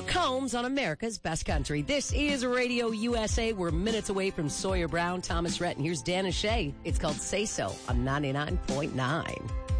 Combs on America's Best Country. This is Radio USA. We're minutes away from Sawyer Brown, Thomas Rhett, and here's Dan and Shay. It's called Say So on 99.9.